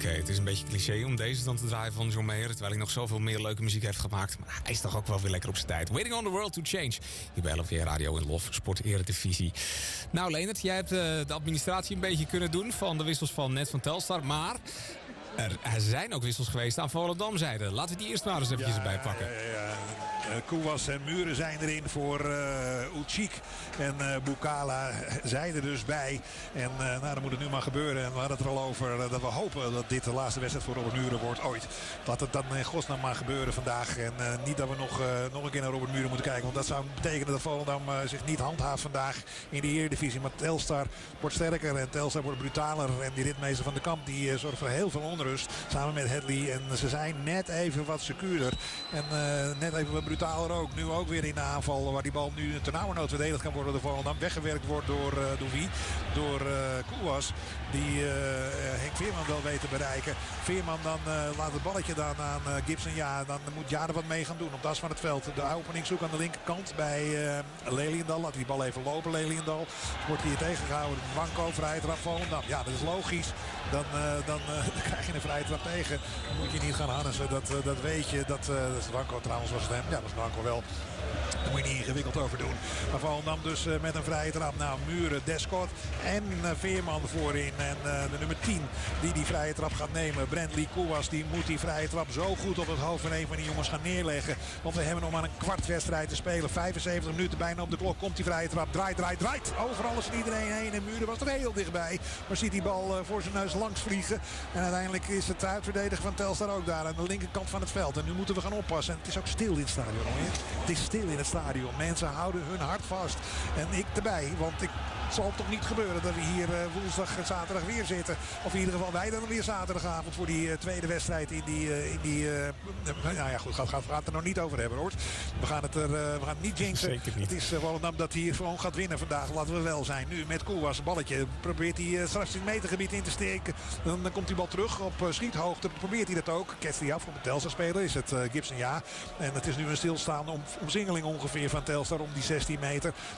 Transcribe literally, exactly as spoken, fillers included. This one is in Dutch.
okay, het is een beetje cliché om deze dan te draaien van John Mayer, terwijl hij nog zoveel meer leuke muziek heeft gemaakt. Maar hij is toch ook wel weer lekker op zijn tijd. Waiting on the World to Change. Hier bij L F V Radio in Lof, Sport Eredivisie. Nou Leendert, jij hebt uh, de administratie een beetje kunnen doen van de wissels van Net van Telstar. Maar er, er zijn ook wissels geweest aan Volendam-zijde. Laten we die eerst maar eens eventjes ja, erbij pakken. Ja, ja, ja. Uh, Kouwas en Muren zijn erin voor uh, Ucik en uh, Bukala zijn er dus bij. En uh, nou, dan moet het nu maar gebeuren. En we hadden het er al over uh, dat we hopen dat dit de laatste wedstrijd voor Robert Muren wordt ooit. Laat het dan in godsnaam maar gebeuren vandaag. En uh, niet dat we nog, uh, nog een keer naar Robert Muren moeten kijken. Want dat zou betekenen dat Volendam uh, zich niet handhaaft vandaag in de Eredivisie. Maar Telstar wordt sterker en Telstar wordt brutaler. En die ritmeester van de Kamp die uh, zorgt voor heel veel onrust. Samen met Hedley. En ze zijn net even wat secuurder. En uh, net even wat brutaler ook. Nu ook weer in de aanval waar die bal nu ternauwernood verdedigd kan worden door Volendam. Weggewerkt wordt door, uh, door wie? Door uh, Kouwas. Die uh, Henk Veerman wel weet te bereiken. Veerman dan uh, laat het balletje dan aan uh, Gibson. Ja, dan moet Ja er wat mee gaan doen op de as van het veld. De opening zoek aan de linkerkant bij uh, Leliendal. Laat die bal even lopen, Leliendal. Wordt hier tegengehouden. Wanko, vrije trap Volendam. Ja, dat is logisch. Dan, uh, dan, uh, dan krijg je een vrije trap tegen. Dan moet je niet gaan hannissen. Dat, uh, dat weet je. Dat, uh, dat is Wanko trouwens was het hem. Ja, dat is Wanko wel. Daar moet je niet ingewikkeld over doen. Maar Volendam dus uh, met een vrije trap. Nou, Muren, Descott en uh, Veerman voorin. En uh, de nummer tien die die vrije trap gaat nemen. Brandley Kouwas die moet die vrije trap zo goed op het hoofd van een van die jongens gaan neerleggen. Want we hebben nog maar een kwart wedstrijd te spelen. vijfenzeventig minuten bijna op de klok. Komt die vrije trap. Draait, draait, draait. Over alles en iedereen heen. En Muren was er heel dichtbij. Maar ziet die bal uh, voor zijn neus langs vliegen. En uiteindelijk is het uitverdedigen van Telstar ook daar aan de linkerkant van het veld. En nu moeten we gaan oppassen. En het is ook stil in het stadion. Hoor. Het is stil in het stadion. Mensen houden hun hart vast. En ik erbij. Want ik... Het zal toch niet gebeuren dat we hier uh, woensdag en zaterdag weer zitten. Of in ieder geval wij dan weer zaterdagavond voor die uh, tweede wedstrijd in die... Uh, in die uh, nou ja goed, gaat, gaat, gaat het er nog niet over hebben hoor. We gaan het, er, uh, we gaan het niet jinxen. Zeker niet. Het is uh, Volendam dat hier gewoon gaat winnen vandaag. Laten we wel zijn. Nu met Kouwas een balletje. Probeert hij uh, straks in het metergebied in te steken. Dan, dan komt die bal terug op uh, schiethoogte. Probeert hij dat ook. Ketst hij af van de Telstar-speler. Is het uh, Gibson ja. En het is nu een stilstaande om, omsingeling ongeveer van Telstar om die zestien meter.